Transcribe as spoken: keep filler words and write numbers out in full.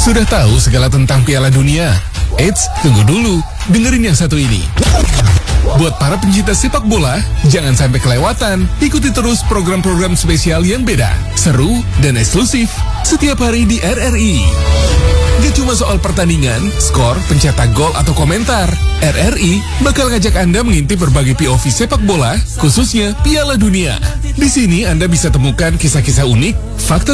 Sudah tahu segala tentang Piala Dunia? Eits, tunggu dulu, dengerin yang satu ini. Buat para pencinta sepak bola, jangan sampai kelewatan. Ikuti terus program-program spesial yang beda, seru, dan eksklusif setiap hari di R R I. Gak cuma soal pertandingan, skor, pencetak gol, atau komentar. R R I bakal ngajak Anda mengintip berbagai P O V sepak bola, khususnya Piala Dunia. Di sini Anda bisa temukan kisah-kisah unik, fakta